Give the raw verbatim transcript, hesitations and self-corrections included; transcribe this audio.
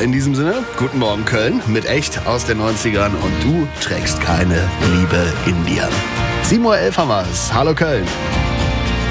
in diesem Sinne, guten Morgen Köln mit Echt aus den neunzigern und du trägst keine Liebe in dir. sieben Uhr elf haben wir es. Hallo Köln.